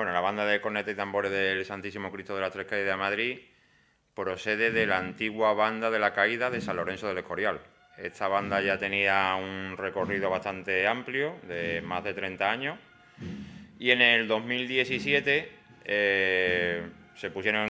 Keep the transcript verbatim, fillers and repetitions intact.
bueno, la banda de cornetas y tambores del Santísimo Cristo de las Tres Caídas de Madrid procede de la antigua banda de la Caída de San Lorenzo del Escorial. Esta banda ya tenía un recorrido bastante amplio, de más de treinta años, y en el dos mil diecisiete eh, se pusieron